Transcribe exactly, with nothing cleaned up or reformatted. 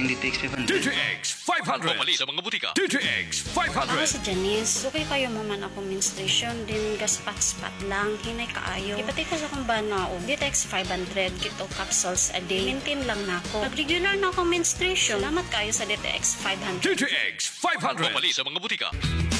yung D T X five hundred. D T X five hundred. Pumali sa mga butika. D T X five Ako hundred. si Janice, okay kayo mo man ako menstruation, din gaspat-spat lang, hinay kaayo. Ipati ko sa kong banaog, D T X five hundred, kito capsules a day. Maintain lang na ako. Nag-regular na ako menstruation. Salamat kayo sa D T X five hundred. D T X five hundred. Pumali sa mga butika.